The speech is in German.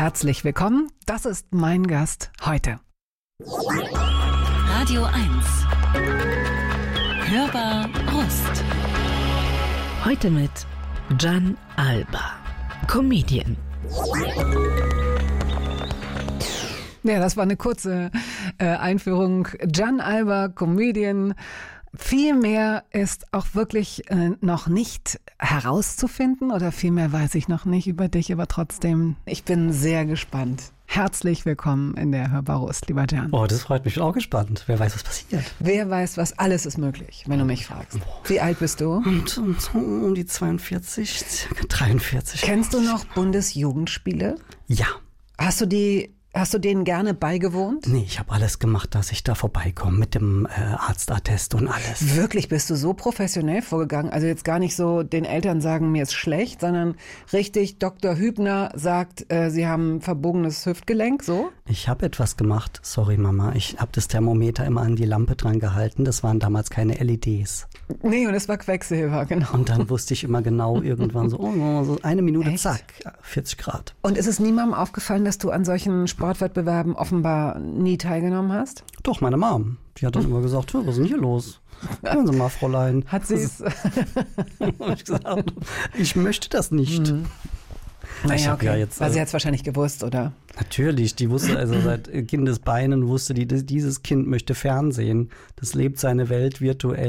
Herzlich willkommen, das ist mein Gast heute. Radio 1. Hörbar Rust. Heute mit Gian Alba, Comedian. Ja, das war eine kurze Einführung. Gian Alba, Comedian. Viel mehr ist auch wirklich noch nicht herauszufinden oder viel mehr weiß ich noch nicht über dich, aber trotzdem, ich bin sehr gespannt. Herzlich willkommen in der Hörbar Rust, lieber Gian. Oh, das freut mich. Ich bin auch gespannt. Wer weiß, was passiert. Wer weiß, was alles ist möglich, wenn du mich fragst. Wie alt bist du? Um die 42, circa 43. Kennst du noch Bundesjugendspiele? Ja. Hast du denen gerne beigewohnt? Nee, ich habe alles gemacht, dass ich da vorbeikomme mit dem Arztattest und alles. Wirklich, bist du so professionell vorgegangen? Also jetzt gar nicht so, den Eltern sagen, mir ist schlecht, sondern richtig, Dr. Hübner sagt, sie haben verbogenes Hüftgelenk, so? Ich habe etwas gemacht. Sorry, Mama. Ich habe das Thermometer immer an die Lampe dran gehalten. Das waren damals keine LEDs. Nee, und es war Quecksilber, genau. Und dann wusste ich immer genau irgendwann so, so eine Minute, Echt? zack, 40 Grad. Und ist es niemandem aufgefallen, dass du an solchen Sportwettbewerben offenbar nie teilgenommen hast? Doch, meine Mom. Die hat dann immer gesagt, was ist denn hier los? Hören Sie mal, Fräulein. Hat sie es? Hab ich gesagt, ich möchte das nicht. Naja, okay. Ja jetzt, weil sie hat es wahrscheinlich gewusst, oder? Natürlich, die wusste, also seit Kindesbeinen wusste die, dieses Kind möchte Fernsehen. Das lebt seine Welt virtuell.